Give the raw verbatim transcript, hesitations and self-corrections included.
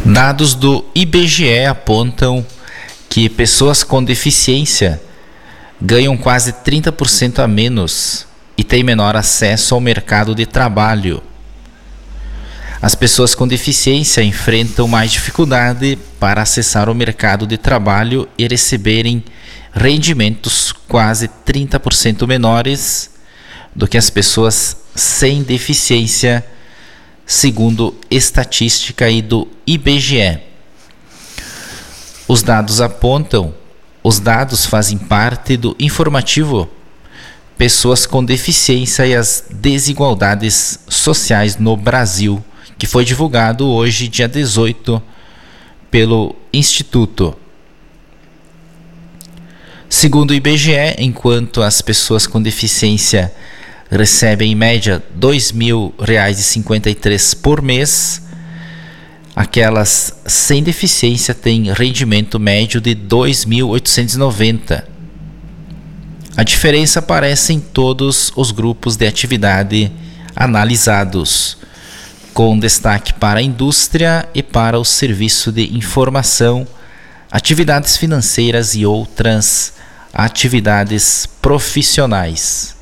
Dados do I B G E apontam que pessoas com deficiência ganham quase trinta por cento a menos e têm menor acesso ao mercado de trabalho. As pessoas com deficiência enfrentam mais dificuldade para acessar o mercado de trabalho e receberem rendimentos quase trinta por cento menores do que as pessoas sem deficiência, segundo estatística aí do I B G E. Os dados apontam, os dados fazem parte do informativo Pessoas com Deficiência e as Desigualdades Sociais no Brasil, que foi divulgado hoje, dia dezoito, pelo Instituto. Segundo o I B G E, enquanto as pessoas com deficiência recebem em média dois mil reais e cinquenta e três centavos por mês, aquelas sem deficiência têm rendimento médio de dois mil oitocentos e noventa reais. A diferença aparece em todos os grupos de atividade analisados, com destaque para a indústria e para o serviço de informação, atividades financeiras e outras atividades profissionais.